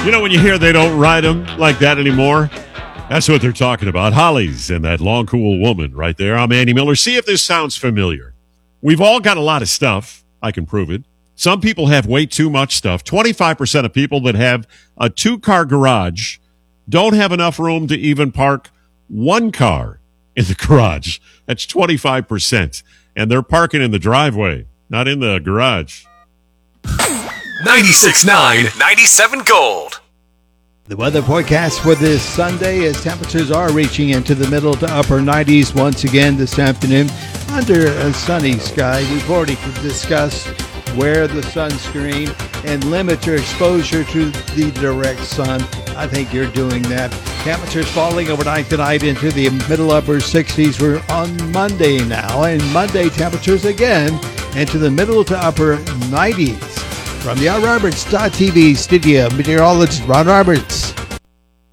You know, when you hear they don't ride them like that anymore, that's what they're talking about. Hollies and that long, cool woman right there. I'm Andy Miller. See if this sounds familiar. We've all got a lot of stuff. I can prove it. Some people have way too much stuff. 25% of people that have a 2-car garage don't have enough room to even park one car in the garage. That's 25%. And they're parking in the driveway, not in the garage. 96.9, 97 Gold. The weather forecast for this Sunday as temperatures are reaching into the middle to upper 90s once again this afternoon under a sunny sky. We've already discussed wear the sunscreen and limit your exposure to the direct sun. I think you're doing that. Temperatures falling overnight tonight into the middle upper 60s. We're on Monday now, and Monday temperatures again into the middle to upper 90s. From the RonRoberts.tv studio, meteorologist Ron Roberts.